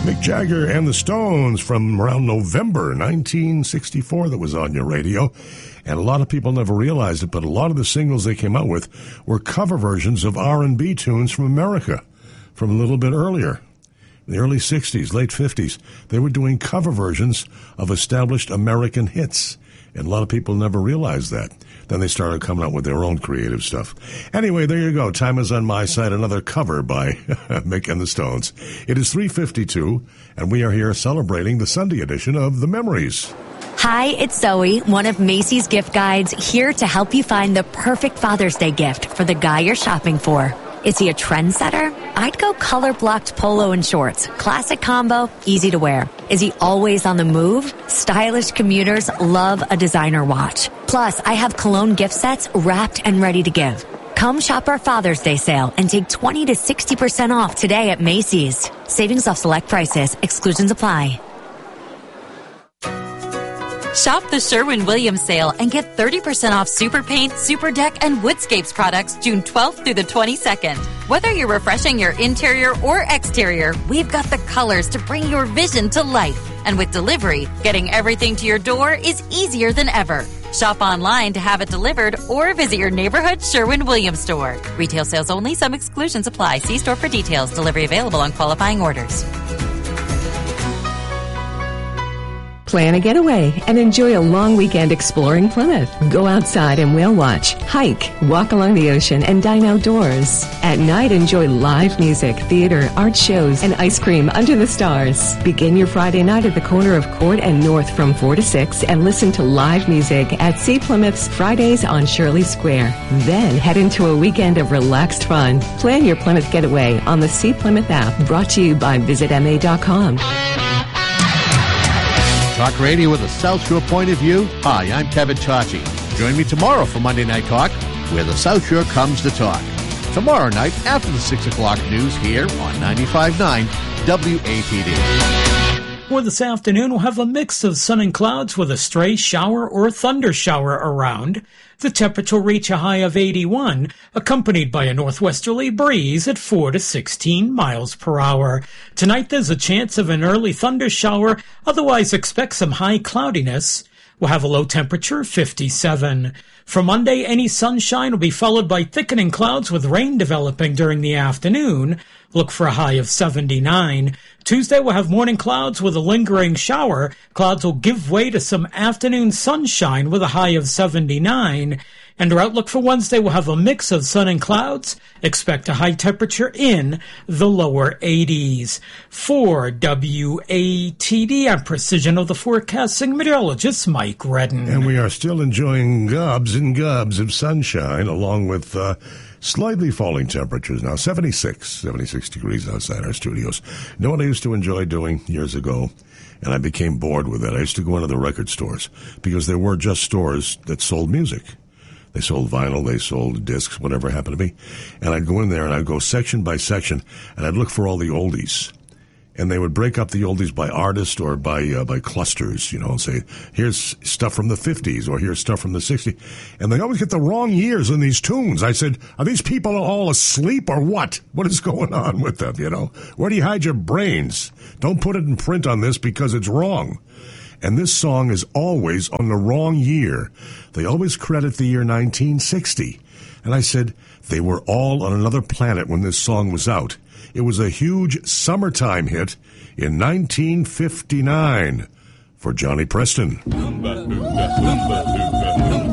Mick Jagger and the Stones from around November 1964 that was on your radio. And a lot of people never realized it, but a lot of the singles they came out with were cover versions of R&B tunes from America from a little bit earlier. In the early 60s, late 50s, they were doing cover versions of established American hits. And a lot of people never realized that. Then they started coming out with their own creative stuff. Anyway, there you go. Time is on my side. Another cover by Mick and the Stones. It is 3:52, and we are here celebrating the Sunday edition of The Memories. Hi, it's Zoe, one of Macy's gift guides, here to help you find the perfect Father's Day gift for the guy you're shopping for. Is he a trendsetter? I'd go color-blocked polo and shorts. Classic combo, easy to wear. Is he always on the move? Stylish commuters love a designer watch. Plus, I have cologne gift sets wrapped and ready to give. Come shop our Father's Day sale and take 20 to 60% off today at Macy's. Savings off select prices. Exclusions apply. Shop the Sherwin-Williams sale and get 30% off Super Paint, Super Deck, and Woodscapes products June 12th through the 22nd. Whether you're refreshing your interior or exterior, we've got the colors to bring your vision to life. And with delivery, getting everything to your door is easier than ever. Shop online to have it delivered or visit your neighborhood Sherwin-Williams store. Retail sales only. Some exclusions apply. See store for details. Delivery available on qualifying orders. Plan a getaway and enjoy a long weekend exploring Plymouth. Go outside and whale watch, hike, walk along the ocean, and dine outdoors. At night, enjoy live music, theater, art shows, and ice cream under the stars. Begin your Friday night at the corner of Court and North from 4 to 6 and listen to live music at Sea Plymouth's Fridays on Shirley Square. Then head into a weekend of relaxed fun. Plan your Plymouth getaway on the Sea Plymouth app, brought to you by VisitMA.com. Talk radio with a South Shore point of view. Hi, I'm Kevin Tachi. Join me tomorrow for Monday Night Talk, where the South Shore comes to talk. Tomorrow night, after the 6 o'clock news here on 95.9 WATD. For this afternoon, we'll have a mix of sun and clouds with a stray shower or thunder shower around. The temperature will reach a high of 81, accompanied by a northwesterly breeze at 4 to 16 miles per hour. Tonight, there's a chance of an early thunder shower. Otherwise, expect some high cloudiness. We'll have a low temperature of 57. For Monday, any sunshine will be followed by thickening clouds with rain developing during the afternoon. Look for a high of 79. Tuesday, we'll have morning clouds with a lingering shower. Clouds will give way to some afternoon sunshine with a high of 79. And our outlook for Wednesday will have a mix of sun and clouds. Expect a high temperature in the lower 80s. For WATD, I'm Precision of the Forecasting Meteorologist Mike Redden. And we are still enjoying gobs and gobs of sunshine, along with slightly falling temperatures. Now, 76 degrees outside our studios. You know what I used to enjoy doing years ago? And I became bored with it. I used to go into the record stores because there were just stores that sold music. They sold vinyl, they sold discs, whatever it happened to be. And I'd go in there and I'd go section by section and I'd look for all the oldies. And they would break up the oldies by artist or by clusters, you know, and say, here's stuff from the 50s or here's stuff from the 60s. And they always get the wrong years in these tunes. I said, are these people all asleep or what? What is going on with them, you know? Where do you hide your brains? Don't put it in print on this because it's wrong. And this song is always on the wrong year. They always credit the year 1960. And I said, they were all on another planet when this song was out. It was a huge summertime hit in 1959 for Johnny Preston.